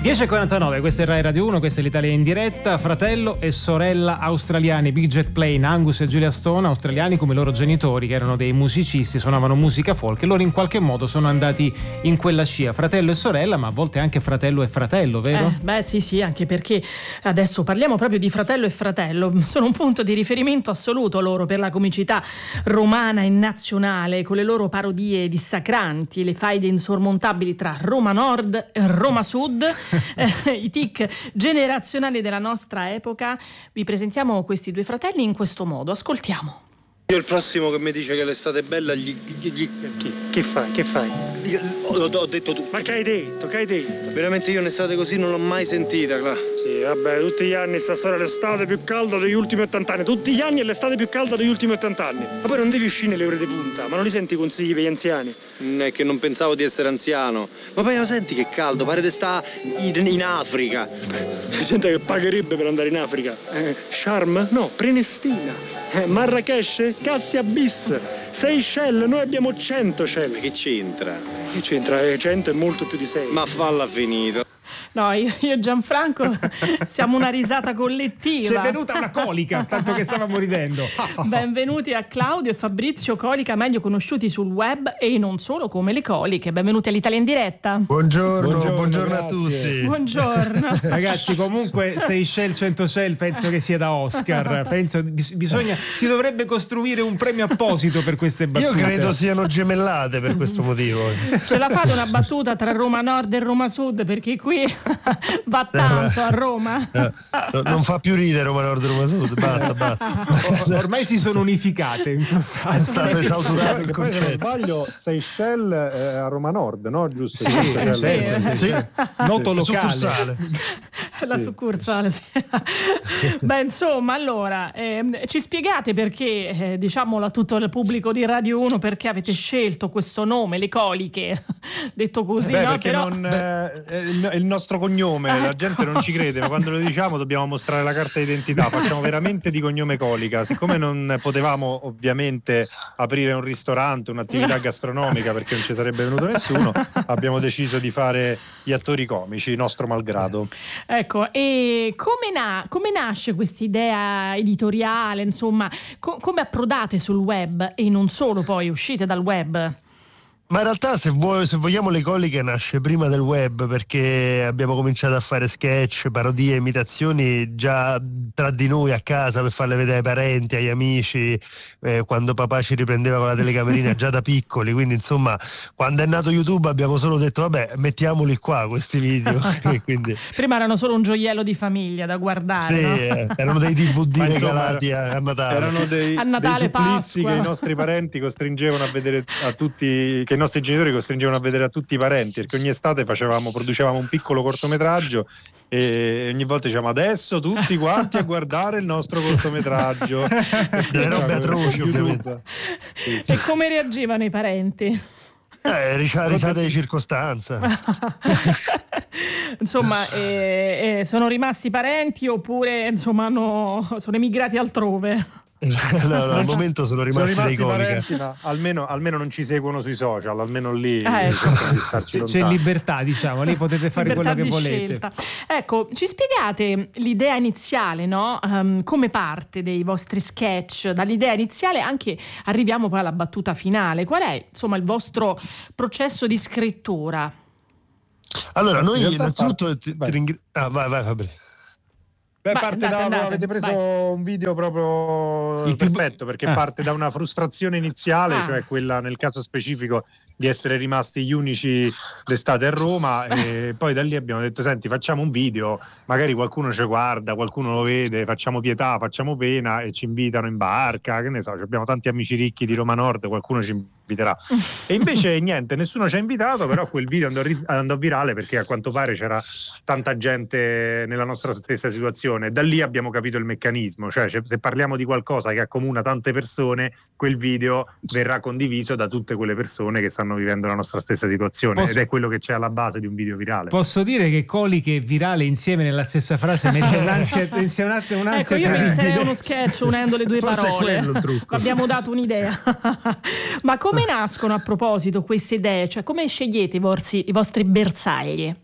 10.49, questa è Rai Radio 1, questa è l'Italia in diretta. Fratello e sorella australiani, Big Jet Plane, Angus e Julia Stone, australiani come i loro genitori, che erano dei musicisti, suonavano musica folk, e loro in qualche modo sono andati in quella scia, fratello e sorella, ma a volte anche fratello e fratello, vero? Beh sì, anche perché adesso parliamo proprio di fratello e fratello, sono un punto di riferimento assoluto loro per la comicità romana e nazionale, con le loro parodie dissacranti, le faide insormontabili tra Roma Nord e Roma Sud. I tic generazionali della nostra epoca. Vi presentiamo questi due fratelli in questo modo, ascoltiamo. Io il prossimo che mi dice che l'estate è bella Che fai? Ho detto tu. Ma che hai detto? Veramente io un'estate così non l'ho mai sentita, Cla. Sì, vabbè, tutti gli anni sta storia è l'estate più calda degli ultimi 80 anni. Tutti gli anni è l'estate più calda degli ultimi 80 anni. Ma poi non devi uscire nelle ore di punta, ma non li senti i consigli per gli anziani? È che non pensavo di essere anziano. Ma poi lo senti che caldo, pare di sta in Africa. C'è gente che pagherebbe per andare in Africa. Sharm? No, Prenestina. Marrakesh? Cassia Bis. Seychelles, noi abbiamo 100 Shell. Ma che c'entra? Che c'entra? 100 è molto più di 6. Ma falla finito. No, io e Gianfranco siamo una risata collettiva. Ci è venuta una colica, tanto che stavamo ridendo. Benvenuti a Claudio e Fabrizio Colica, meglio conosciuti sul web e non solo come le coliche. Benvenuti all'Italia in diretta. Buongiorno a tutti. Buongiorno. Ragazzi, comunque 6 Shell 100 Shell penso che sia da Oscar. Penso si dovrebbe costruire un premio apposito per queste battute. Io credo siano gemellate per questo motivo. Ce la fate una battuta tra Roma Nord e Roma Sud, perché qui va tanto a Roma. Non fa più ridere Roma Nord e Roma Sud, basta. Ormai si sono unificate in È stato esautorato il poi, se non concetto. sbaglio, Seychelles a Roma Nord, no? Giusto? Sì. Noto locale. Succursale. La succursale, sì. Beh, insomma, allora ci spiegate perché, diciamolo a tutto il pubblico di Radio 1, perché avete scelto questo nome, le coliche, detto così, no? Perché Però è il nostro cognome, la gente non ci crede, ma quando lo diciamo dobbiamo mostrare la carta d'identità, facciamo veramente di cognome Colica. Siccome non potevamo ovviamente aprire un ristorante, un'attività gastronomica, perché non ci sarebbe venuto nessuno, abbiamo deciso di fare gli attori comici, nostro malgrado. ecco, e come nasce questa idea editoriale, insomma, come approdate sul web e non solo, poi uscite dal web? Ma in realtà se vogliamo le coliche nasce prima del web, perché abbiamo cominciato a fare sketch, parodie, imitazioni già tra di noi a casa per farle vedere ai parenti, agli amici, quando papà ci riprendeva con la telecamerina già da piccoli, quindi insomma quando è nato YouTube abbiamo solo detto vabbè mettiamoli qua questi video. Quindi, Prima erano solo un gioiello di famiglia da guardare, sì, no? erano dei DVD Ma insomma, regalati a Natale. Erano dei A Natale, supplizi Pasqua. che i nostri parenti costringevano a vedere a tutti, che i nostri genitori costringevano a vedere a tutti i parenti, perché ogni estate producevamo un piccolo cortometraggio e ogni volta diciamo adesso tutti quanti a guardare il nostro cortometraggio. Delle robe atroci, ovviamente. Sì. E come reagivano i parenti? Risate di circostanza. Insomma, sono rimasti parenti oppure insomma sono emigrati altrove? No, al momento sono rimasti dei comica. parenti, ma almeno non ci seguono sui social, almeno lì Ecco. cercano di starci C'è lontani. libertà, diciamo, lì potete fare Libertà quello che di volete. scelta. Ecco, ci spiegate l'idea iniziale, no? Come parte dei vostri sketch? Dall'idea iniziale anche arriviamo poi alla battuta finale. Qual è, insomma, il vostro processo di scrittura? Allora, noi In realtà innanzitutto vai. vai Fabri. Beh, Vai, parte andate, avete preso vai. un video proprio Il più- perfetto, perché parte da una frustrazione iniziale, cioè quella nel caso specifico di essere rimasti gli unici d'estate a Roma, e poi da lì abbiamo detto senti, facciamo un video, magari qualcuno ci guarda, qualcuno lo vede, facciamo pietà, facciamo pena e ci invitano in barca, che ne so, abbiamo tanti amici ricchi di Roma Nord, qualcuno ci inviterà. E invece niente, nessuno ci ha invitato, però quel video andò virale perché a quanto pare c'era tanta gente nella nostra stessa situazione. Da lì abbiamo capito il meccanismo, cioè se parliamo di qualcosa che accomuna tante persone, quel video verrà condiviso da tutte quelle persone che stanno vivendo la nostra stessa situazione, ed è quello che c'è alla base di un video virale. Posso dire che coliche e virale insieme nella stessa frase mette un'ansia Ecco, io terribile. penserei a uno sketch unendo le due Forse è parole. quello il trucco. Abbiamo dato un'idea. Ma come nascono a proposito queste idee? Cioè, come scegliete i vostri bersagli?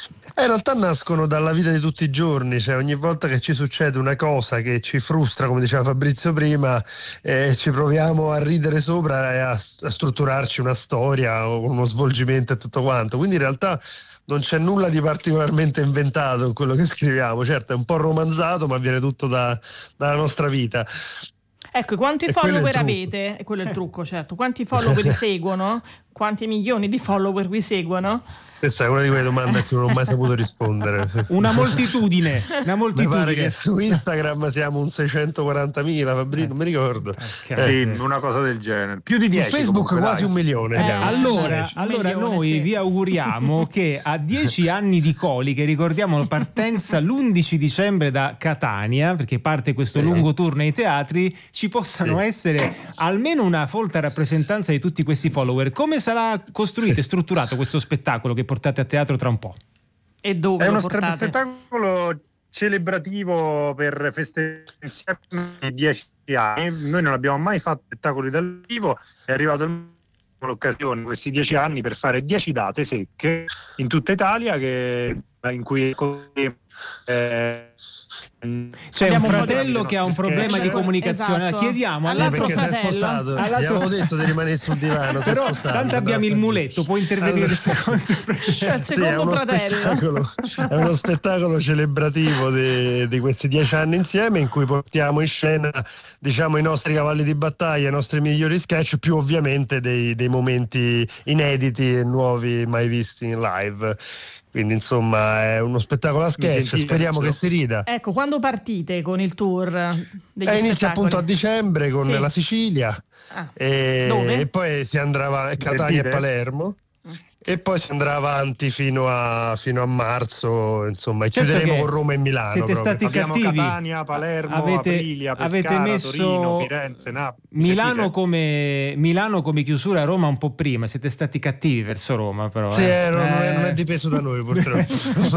In realtà nascono dalla vita di tutti i giorni, cioè ogni volta che ci succede una cosa che ci frustra, come diceva Fabrizio prima, ci proviamo a ridere sopra e a strutturarci una storia o uno svolgimento e tutto quanto. Quindi in realtà non c'è nulla di particolarmente inventato in quello che scriviamo. Certo, è un po' romanzato, ma viene tutto dalla nostra vita. Ecco, quanti follower avete? E quello è il trucco, certo. Quanti follower vi seguono? Quanti milioni di follower vi seguono? Questa è una di quelle domande a cui non ho mai saputo rispondere. Una moltitudine. Mi pare che su Instagram siamo un 640.000, Fabrizio, non mi ricordo. Sì, una cosa del genere. Più di 10. Su Facebook comunque, quasi 1 milione. Allora noi vi auguriamo che a 10 anni di Coliche, ricordiamo la partenza l'11 dicembre da Catania, perché parte questo lungo tour nei teatri, ci possano essere almeno una folta rappresentanza di tutti questi follower. Come sarà costruito e strutturato questo spettacolo che portate a teatro tra un po'? E dove è lo uno portate? spettacolo celebrativo per festeggiare insieme i 10 anni. Noi non abbiamo mai fatto spettacoli dal vivo, è arrivato l'occasione questi 10 anni per fare 10 date secche in tutta Italia in cui c'è un fratello che ha un problema di comunicazione. Esatto. Chiediamo all'altro perché fratello. sei sposato. Gli avevo detto di rimanere sul divano. Però tanto abbiamo il muletto, può intervenire il secondo fratello. Il secondo fratello. È uno spettacolo celebrativo di questi 10 anni insieme, in cui portiamo in scena, diciamo, i nostri cavalli di battaglia, i nostri migliori sketch, più ovviamente dei momenti inediti e nuovi mai visti in live. Quindi insomma è uno spettacolo a sketch, speriamo che si rida. Ecco, quando partite con il tour degli inizia spettacoli? appunto a dicembre con Sì. la Sicilia, Dove? e poi si andrà a Catania e Palermo. E poi si andrà avanti fino a marzo, insomma, e chiuderemo con Roma e Milano. Siete stati abbiamo cattivi. Catania, Palermo, Aprilia, Pescara, avete messo Torino, Firenze, Napoli. Milano come chiusura, Roma un po' prima. Siete stati cattivi verso Roma, però. Sì, non è dipeso da noi, purtroppo.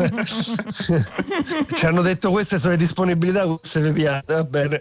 Ci hanno detto queste sono le disponibilità, queste vi piace, va bene.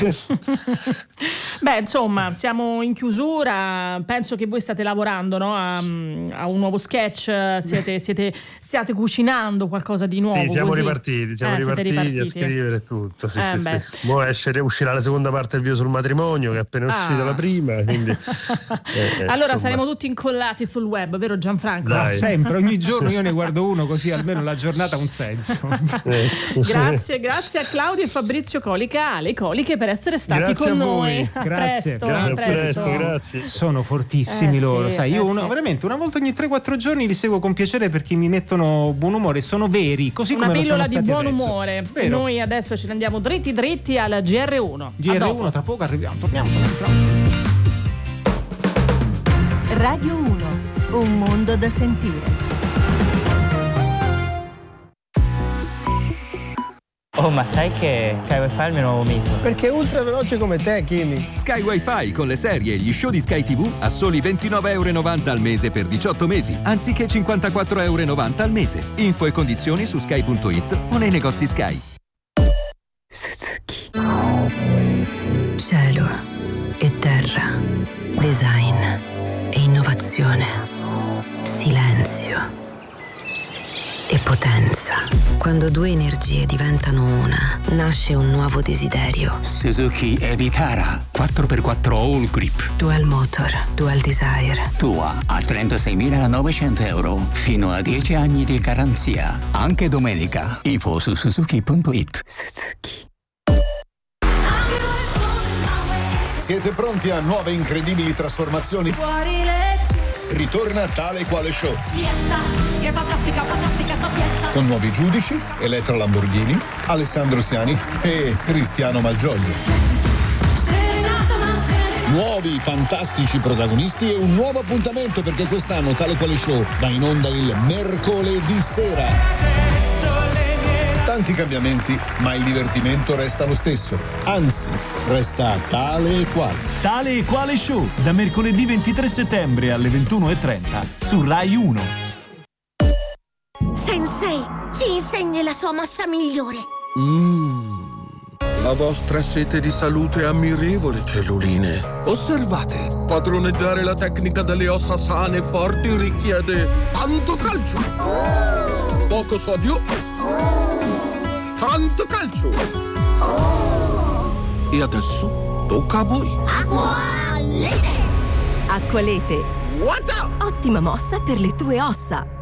Beh, insomma, siamo in chiusura. Penso che voi state lavorando, no? a un nuovo sketch, stiate cucinando qualcosa di nuovo. Sì, siamo così. ripartiti a scrivere tutto. Sì. Mo uscirà la seconda parte del video sul matrimonio, che è appena uscita la prima. Quindi, allora insomma, saremo tutti incollati sul web, vero Gianfranco? Dai. Sempre, ogni giorno io ne guardo uno, così almeno la giornata ha un senso. Grazie a Claudio e Fabrizio Colica, le Coliche, per essere stati grazie con a noi. voi. Grazie. A presto. Grazie. Sono fortissimi loro, sai, io veramente una volta ogni 3-4 giorni li seguo con piacere perché mi mettono buon umore, sono veri, così una come lo sono pillola stati di buon adesso. umore. Vero. Noi adesso ce ne andiamo dritti al GR1. GR1, tra poco arriviamo, torniamo. Radio 1, un mondo da sentire. Oh, ma sai che Sky Wi-Fi è il mio nuovo mito? Perché è ultra veloce come te, Kimi. Sky Wi-Fi con le serie e gli show di Sky TV a soli €29,90 al mese per 18 mesi, anziché €54,90 al mese. Info e condizioni su sky.it o nei negozi Sky. Suzuki. Cielo e terra. Design e innovazione. Silenzio e potenza. Quando due energie diventano una, nasce un nuovo desiderio. Suzuki Evitara 4x4 All Grip. Dual Motor, Dual Desire. Tua a €36.900 fino a 10 anni di garanzia. Anche domenica. Info su suzuki.it. Suzuki. Siete pronti a nuove incredibili trasformazioni? Fuori legge. Ritorna Tale Quale Show. Fiesta, che fantastica sta fiesta. Con nuovi giudici, Elettra Lamborghini, Alessandro Siani e Cristiano Malgioglio. Nuovi fantastici protagonisti e un nuovo appuntamento, perché quest'anno Tale Quale Show va in onda il mercoledì sera. Tanti cambiamenti, ma il divertimento resta lo stesso. Anzi, resta tale e quale. Tale e Quale Show, da mercoledì 23 settembre alle 21:30 su Rai 1. Sensei, ci insegni la sua mossa migliore. La vostra sete di salute è ammirevole, celluline. Osservate, padroneggiare la tecnica delle ossa sane e forti richiede tanto calcio. poco sodio, tanto calcio. E adesso tocca a voi. Acqualete. What? Ottima mossa per le tue ossa.